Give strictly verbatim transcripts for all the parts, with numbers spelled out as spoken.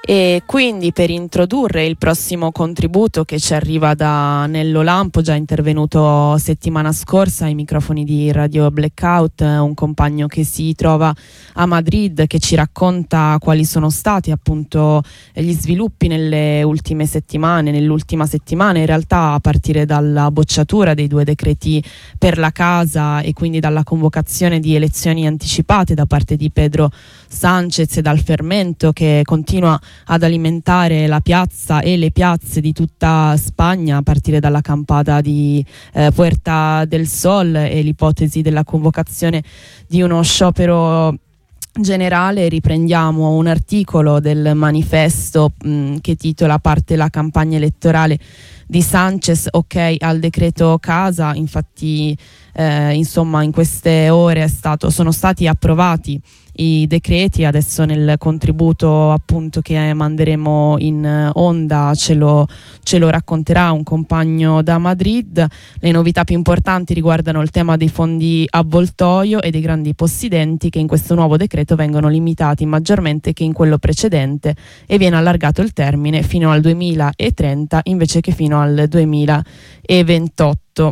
E quindi, per introdurre il prossimo contributo che ci arriva da Nello Lampo, già intervenuto settimana scorsa ai microfoni di Radio Blackout, un compagno che si trova a Madrid, che ci racconta quali sono stati appunto gli sviluppi nelle ultime settimane, nell'ultima settimana in realtà, a partire dalla bocciatura dei due decreti per la casa e quindi dalla convocazione di elezioni anticipate da parte di Pedro Sánchez, e dal fermento che continua ad alimentare la piazza e le piazze di tutta Spagna, a partire dalla campata di eh, Puerta del Sol e l'ipotesi della convocazione di uno sciopero generale. Riprendiamo un articolo del manifesto mh, che titola "Parte la campagna elettorale di Sánchez, ok al decreto casa". Infatti eh, insomma in queste ore è stato, sono stati approvati i decreti. Adesso nel contributo appunto che manderemo in onda ce lo, ce lo racconterà un compagno da Madrid. Le novità più importanti riguardano il tema dei fondi avvoltoio e dei grandi possidenti, che in questo nuovo decreto vengono limitati maggiormente che in quello precedente, e viene allargato il termine fino al duemilatrenta invece che fino al duemilaventotto.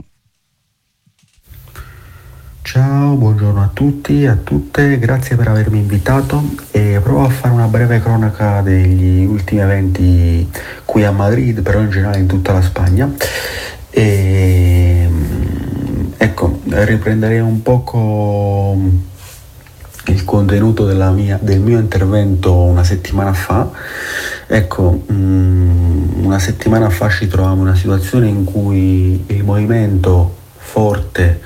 Ciao, buongiorno a tutti e a tutte, grazie per avermi invitato, e provo a fare una breve cronaca degli ultimi eventi qui a Madrid, però in generale in tutta la Spagna. E, ecco, riprenderei un poco il contenuto della mia, del mio intervento una settimana fa. Ecco, una settimana fa ci trovavamo in una situazione in cui il movimento forte,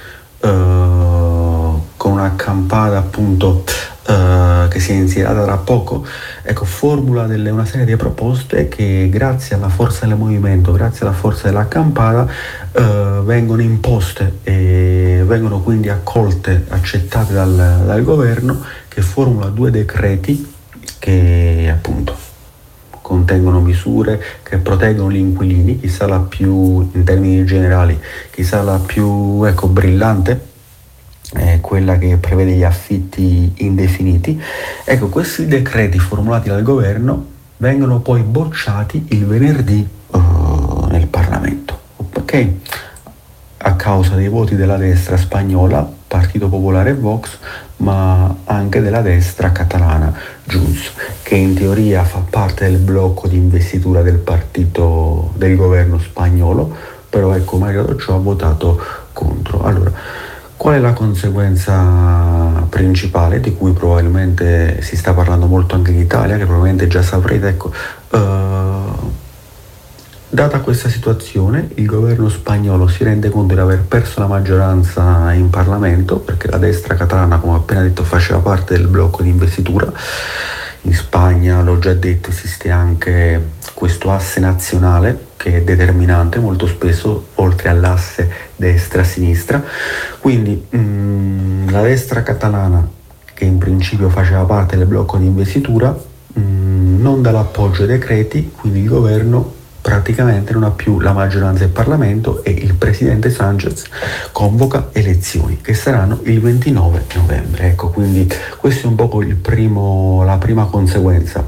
Uh, con una campata appunto uh, che si è insediata da poco, ecco, formula delle, una serie di proposte che, grazie alla forza del movimento, grazie alla forza della campata, uh, vengono imposte e vengono quindi accolte, accettate dal, dal governo, che formula due decreti che appunto contengono misure che proteggono gli inquilini. Chissà la più, in termini generali, chissà la più ecco, brillante, è quella che prevede gli affitti indefiniti. Ecco, questi decreti formulati dal governo vengono poi bocciati il venerdì uh, nel Parlamento, ok? A causa dei voti della destra spagnola, Partito Popolare e Vox, ma anche della destra catalana, Junts, che in teoria fa parte del blocco di investitura del partito del governo spagnolo, però ecco, malgrado ciò ha votato contro. Allora, qual è la conseguenza principale, di cui probabilmente si sta parlando molto anche in Italia, che probabilmente già saprete? Ecco, uh, data questa situazione, il governo spagnolo si rende conto di aver perso la maggioranza in Parlamento, perché la destra catalana, come ho appena detto, faceva parte del blocco di investitura. In Spagna, l'ho già detto, esiste anche questo asse nazionale che è determinante molto spesso, oltre all'asse destra-sinistra. Quindi mh, la destra catalana, che in principio faceva parte del blocco di investitura, mh, non dà l'appoggio ai decreti, quindi il governo praticamente non ha più la maggioranza in Parlamento, e il presidente Sánchez convoca elezioni che saranno il ventinove novembre. Ecco, quindi questo è un po' il primo, la prima conseguenza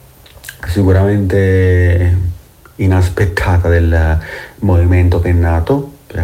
sicuramente inaspettata del movimento che è nato, è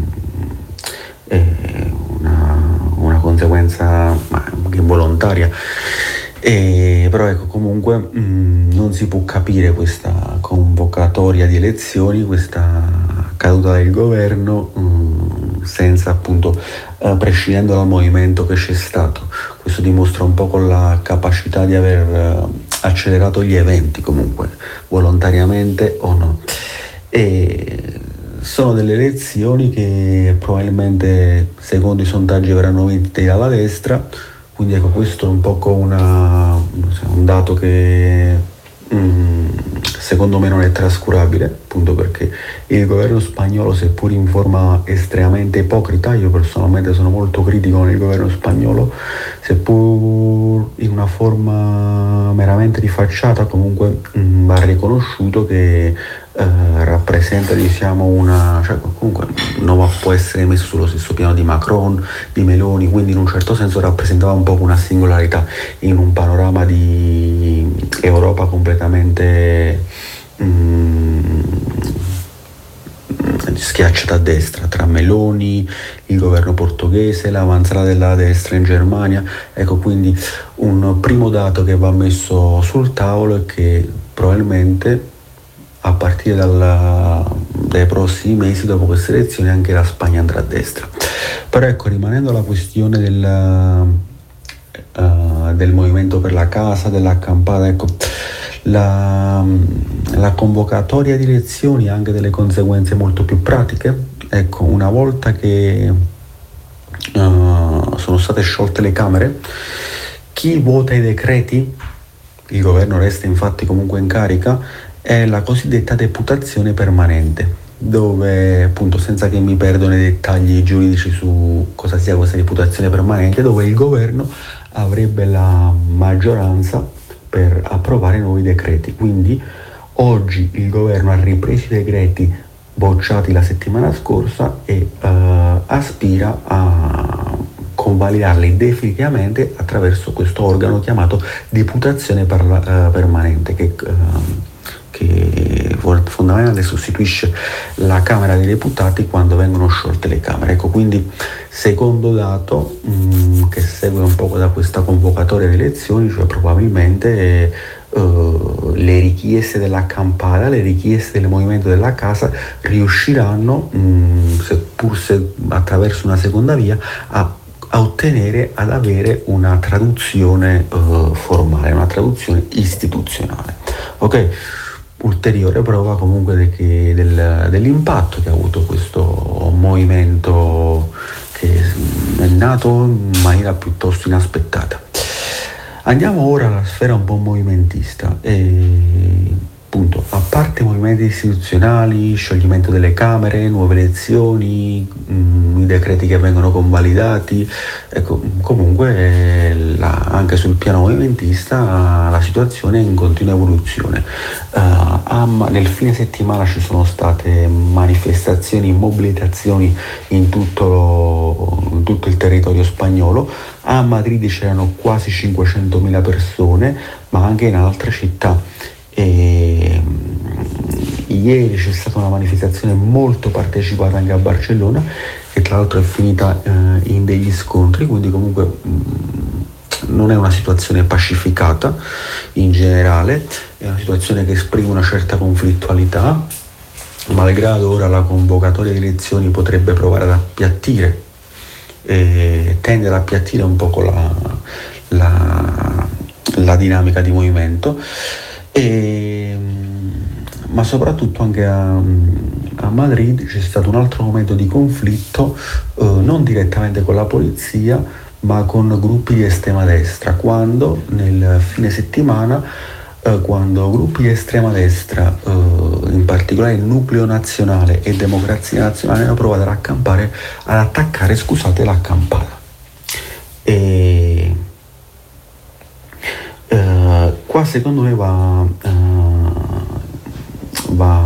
una, una conseguenza involontaria. E, però ecco, comunque mh, non si può capire questa convocatoria di elezioni, questa caduta del governo, mh, senza appunto eh, prescindendo dal movimento che c'è stato. Questo dimostra un po' con la capacità di aver eh, accelerato gli eventi, comunque volontariamente o no. E sono delle elezioni che probabilmente, secondo i sondaggi, verranno vinte dalla destra. Quindi ecco, questo è un poco una, un dato che mm, secondo me non è trascurabile, appunto perché il governo spagnolo, seppur in forma estremamente ipocrita, io personalmente sono molto critico con il governo spagnolo, seppur in una forma meramente di facciata, comunque mm, va riconosciuto che Uh, rappresenta, diciamo, una, cioè comunque non può essere messo sullo stesso piano di Macron, di Meloni, quindi in un certo senso rappresentava un po' una singolarità in un panorama di Europa completamente mh, schiacciata a destra, tra Meloni, il governo portoghese, l'avanzata della destra in Germania. Ecco, quindi un primo dato che va messo sul tavolo è che probabilmente a partire dalla, dai prossimi mesi, dopo queste elezioni, anche la Spagna andrà a destra. Però ecco, rimanendo alla questione del, uh, del movimento per la casa, dell'accampata, ecco, la, la convocatoria di elezioni ha anche delle conseguenze molto più pratiche. Ecco, una volta che uh, sono state sciolte le Camere, chi vota i decreti, il governo resta infatti comunque in carica, è la cosiddetta deputazione permanente, dove, appunto, senza che mi perdo nei dettagli giuridici su cosa sia questa deputazione permanente, dove il governo avrebbe la maggioranza per approvare nuovi decreti. Quindi oggi il governo ha ripreso i decreti bocciati la settimana scorsa e uh, aspira a convalidarli definitivamente attraverso questo organo chiamato deputazione parla- uh, permanente, che, uh, che fondamentalmente sostituisce la Camera dei Deputati quando vengono sciolte le Camere. Ecco, quindi secondo dato mh, che segue un po' da questa convocatoria di elezioni, cioè probabilmente uh, le richieste dell'accampata, le richieste del movimento della casa riusciranno, mh, seppur se attraverso una seconda via, a a ottenere, ad avere una traduzione uh, formale, una traduzione istituzionale. Ok? Ulteriore prova comunque de che del, dell'impatto che ha avuto questo movimento, che è nato in maniera piuttosto inaspettata. Andiamo ora alla sfera un po' movimentista. E, appunto, a parte movimenti istituzionali, scioglimento delle Camere, nuove elezioni, mh, i decreti che vengono convalidati, ecco, comunque eh, la, anche sul piano movimentista la situazione è in continua evoluzione. Uh, a, nel fine settimana ci sono state manifestazioni, mobilitazioni in tutto, in tutto il territorio spagnolo. A Madrid c'erano quasi cinquecentomila persone, ma anche in altre città. E, ieri c'è stata una manifestazione molto partecipata anche a Barcellona, che tra l'altro è finita eh, in degli scontri, quindi comunque mh, non è una situazione pacificata in generale, è una situazione che esprime una certa conflittualità, malgrado ora la convocatoria di elezioni potrebbe provare ad appiattire, e tende ad appiattire un po' la, la, la dinamica di movimento. E, ma soprattutto anche a, a Madrid c'è stato un altro momento di conflitto, eh, non direttamente con la polizia, ma con gruppi di estrema destra, quando nel fine settimana, eh, quando gruppi di estrema destra, eh, in particolare il Nucleo Nazionale e Democrazia Nazionale, hanno provato ad accampare, ad attaccare, scusate, l'accampata. E Uh, qua secondo me va, uh, va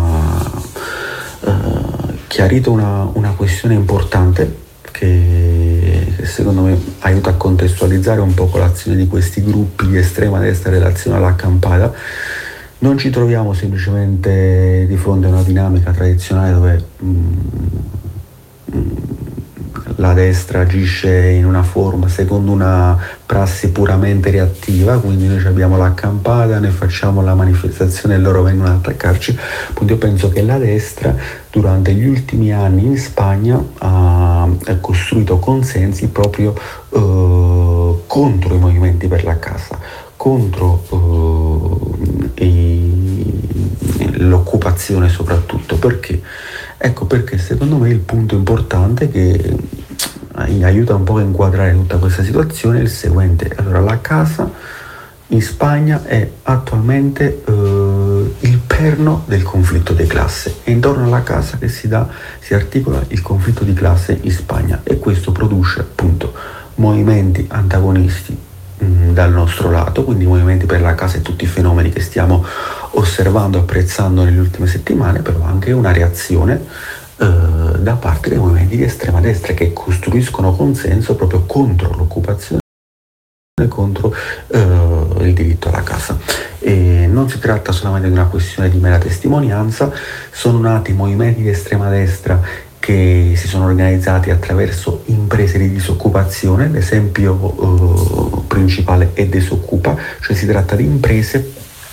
uh, chiarito una, una questione importante che, che secondo me aiuta a contestualizzare un po' l'azione di questi gruppi di estrema destra in relazione all'accampata. Non ci troviamo semplicemente di fronte a una dinamica tradizionale dove mm, mm, la destra agisce in una forma secondo una prassi puramente reattiva, quindi noi abbiamo l'accampata, ne facciamo la manifestazione e loro vengono ad attaccarci. Quindi io penso che la destra durante gli ultimi anni in Spagna ha, ha costruito consensi proprio eh, contro i movimenti per la casa, contro eh, i, l'occupazione soprattutto. Perché? Ecco perché secondo me il punto importante che aiuta un po' a inquadrare tutta questa situazione è il seguente. Allora, la casa in Spagna è attualmente eh, il perno del conflitto di classe. È intorno alla casa che si dà, si articola il conflitto di classe in Spagna, e questo produce appunto movimenti antagonisti mh, dal nostro lato, quindi movimenti per la casa e tutti i fenomeni che stiamo osservando e apprezzando nelle ultime settimane, però anche una reazione Uh, da parte dei movimenti di estrema destra che costruiscono consenso proprio contro l'occupazione, contro uh, il diritto alla casa. E non si tratta solamente di una questione di mera testimonianza, sono nati movimenti di estrema destra che si sono organizzati attraverso imprese di disoccupazione. L'esempio eh, principale è Desoccupa, cioè si tratta di imprese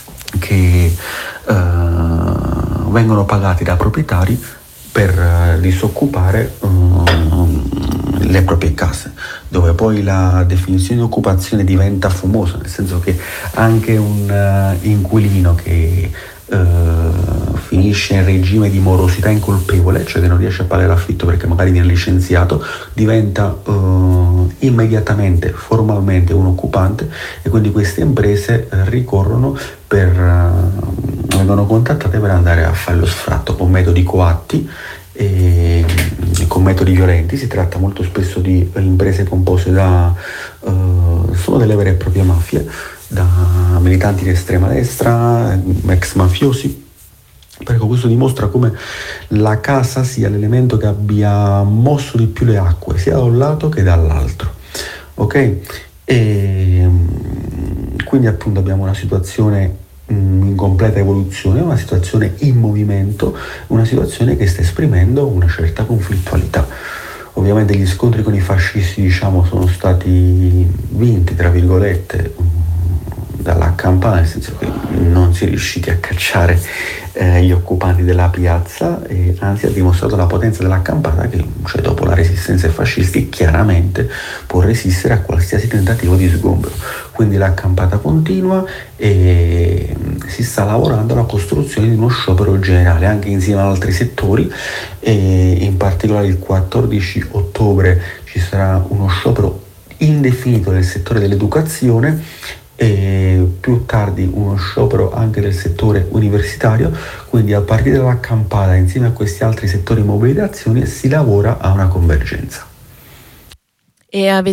che eh, vengono pagati da proprietari per uh, disoccupare uh, le proprie case, dove poi la definizione di occupazione diventa fumosa, nel senso che anche un uh, inquilino che uh, finisce in regime di morosità incolpevole, cioè che non riesce a pagare l'affitto perché magari viene licenziato, diventa uh, immediatamente, formalmente un occupante, e quindi queste imprese uh, ricorrono per uh, vengono contattate per andare a fare lo sfratto con metodi coatti e con metodi violenti. Si tratta molto spesso di imprese composte da uh, sono delle vere e proprie mafie, da militanti di estrema destra, ex mafiosi. Perché questo dimostra come la casa sia l'elemento che abbia mosso di più le acque, sia da un lato che dall'altro. Ok? E quindi appunto abbiamo una situazione in completa evoluzione, una situazione in movimento, una situazione che sta esprimendo una certa conflittualità. Ovviamente gli scontri con i fascisti, diciamo, sono stati vinti, tra virgolette, dalla campana, nel senso che non si è riusciti a cacciare eh, gli occupanti della piazza, e anzi ha dimostrato la potenza della campana che, cioè, dopo la resistenza ai fascisti, chiaramente può resistere a qualsiasi tentativo di sgombero. Quindi l'accampata continua e si sta lavorando alla costruzione di uno sciopero generale anche insieme ad altri settori, e in particolare il quattordici ottobre ci sarà uno sciopero indefinito del settore dell'educazione, e più tardi uno sciopero anche del settore universitario. Quindi a partire dall'accampata, insieme a questi altri settori di mobilitazione, si lavora a una convergenza. E